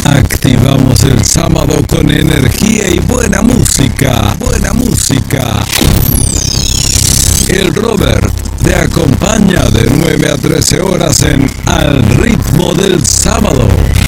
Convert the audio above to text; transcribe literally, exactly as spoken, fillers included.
Activamos el sábado con energía y buena música. Buena música. El Robert te acompaña de nueve a trece horas en Al Ritmo del Sábado.